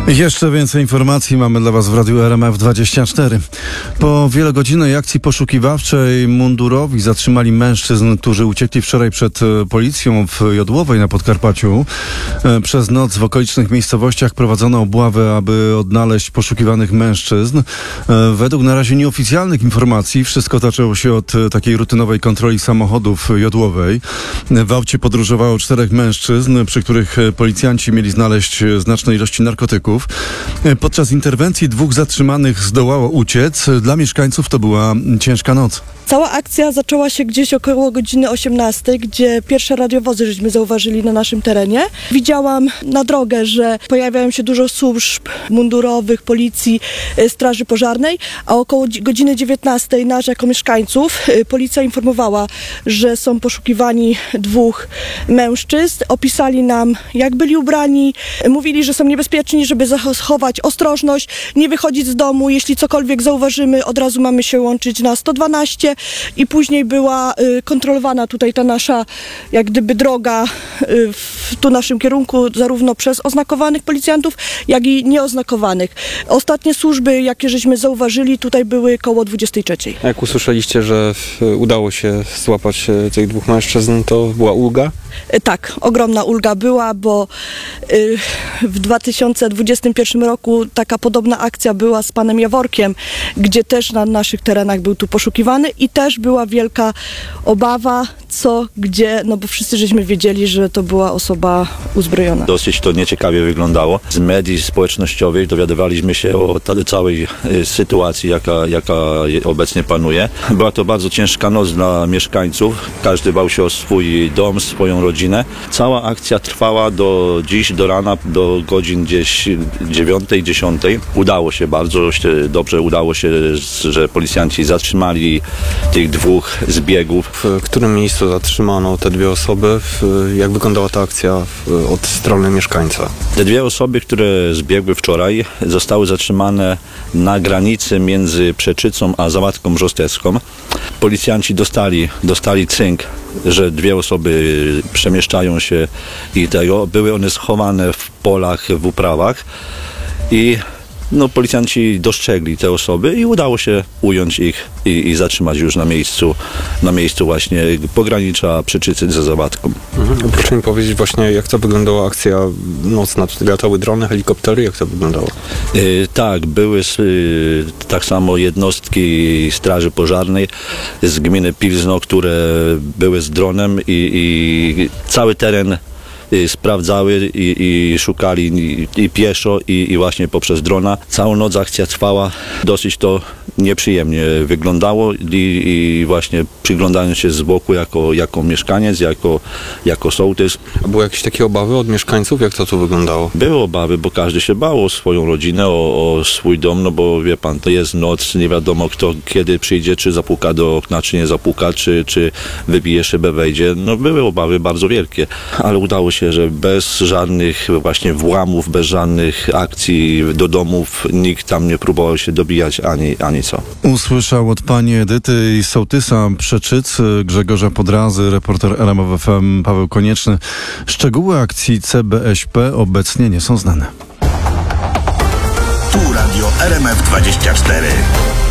Jeszcze więcej informacji mamy dla Was w Radiu RMF24. Po wielogodzinnej akcji poszukiwawczej mundurowi zatrzymali mężczyzn, którzy uciekli wczoraj przed policją w Jodłowej na Podkarpaciu. Przez noc w okolicznych miejscowościach prowadzono obławy, aby odnaleźć poszukiwanych mężczyzn. Według na razie nieoficjalnych informacji wszystko zaczęło się od takiej rutynowej kontroli samochodów Jodłowej. W aucie podróżowało 4 mężczyzn, przy których policjanci mieli znaleźć znaczne ilości narkotyków. Podczas interwencji 2 zatrzymanych zdołało uciec. Dla mieszkańców to była ciężka noc. Cała akcja zaczęła się gdzieś około godziny 18, gdzie pierwsze radiowozy żeśmy zauważyli na naszym terenie. Widziałam na drogę, że pojawiają się dużo służb mundurowych, policji, straży pożarnej, a około godziny 19 nas jako mieszkańców policja informowała, że są poszukiwani 2 mężczyzn. Opisali nam, jak byli ubrani, mówili, że są niebezpieczni, żeby zachować ostrożność, nie wychodzić z domu. Jeśli cokolwiek zauważymy, od razu mamy się łączyć na 112. I później była kontrolowana tutaj ta nasza, jak gdyby droga w tu naszym kierunku, zarówno przez oznakowanych policjantów, jak i nieoznakowanych. Ostatnie służby, jakie żeśmy zauważyli, tutaj były koło 23. Jak usłyszeliście, że udało się złapać tych 2 mężczyzn, to była ulga? Tak, ogromna ulga była, bo w 2021 roku taka podobna akcja była z panem Jaworkiem, gdzie też na naszych terenach był tu poszukiwany i też była wielka obawa, co, gdzie, no bo wszyscy żeśmy wiedzieli, że to była osoba uzbrojona. Dosyć to nieciekawie wyglądało. Z mediów społecznościowych dowiadywaliśmy się o całej sytuacji, jaka obecnie panuje. Była to bardzo ciężka noc dla mieszkańców. Każdy bał się o swój dom, swoją rodzinę. Cała akcja trwała do dziś, do rana, do godzin gdzieś 9-10. Udało się bardzo dobrze, udało się, że policjanci zatrzymali tych 2 zbiegów. W którym miejscu zatrzymano te 2 osoby? Jak wyglądała ta akcja od strony mieszkańca? Te 2 osoby, które zbiegły wczoraj, zostały zatrzymane na granicy między Przeczycą a Załatką Brzostecką. Policjanci dostali cynk, że 2 osoby przemieszczają się i były one schowane w polach, w uprawach i policjanci dostrzegli te osoby i udało się ująć ich i zatrzymać już na miejscu właśnie pogranicza Przeczycy ze Zawatką. Proszę mi powiedzieć właśnie, jak to wyglądała akcja nocna? Tutaj latały drony, helikoptery, jak to wyglądało? Tak, były tak samo jednostki Straży Pożarnej z gminy Pilzno, które były z dronem i cały teren sprawdzały i szukali i pieszo i właśnie poprzez drona. Całą noc akcja trwała, dosyć to nieprzyjemnie wyglądało i właśnie przyglądając się z boku jako mieszkaniec, jako sołtys. A były jakieś takie obawy od mieszkańców? Jak to tu wyglądało? Były obawy, bo każdy się bał o swoją rodzinę, o swój dom, no bo wie pan, to jest noc, nie wiadomo kto kiedy przyjdzie, czy zapuka do okna, czy nie zapuka, czy wybije szybę, wejdzie. No były obawy bardzo wielkie, ale udało się, że bez żadnych właśnie włamów, bez żadnych akcji do domów, nikt tam nie próbował się dobijać ani co. Usłyszał od pani Edyty i sołtysa Przeczyc Grzegorza Podrazy, reporter RMF FM Paweł Konieczny. Szczegóły akcji CBŚP obecnie nie są znane. Tu Radio RMF24.